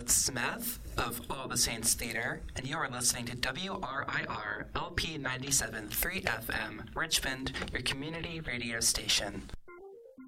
Smith of All the Saints Theater, and you are listening to WRIR LP 97.3 FM, Richmond, your community radio station.